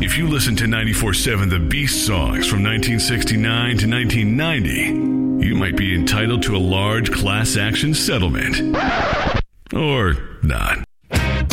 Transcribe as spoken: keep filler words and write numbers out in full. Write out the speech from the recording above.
If you listen to ninety-four seven The Beast songs from nineteen sixty-nine to nineteen ninety, you might be entitled to a large class action settlement. Or not.